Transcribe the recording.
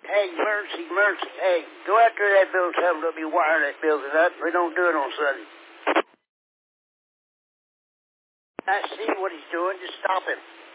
Hey, mercy. Hey, go after that bill, tell them to be wiring that building up. We don't do it on Sunday. I see what he's doing. Just stop him.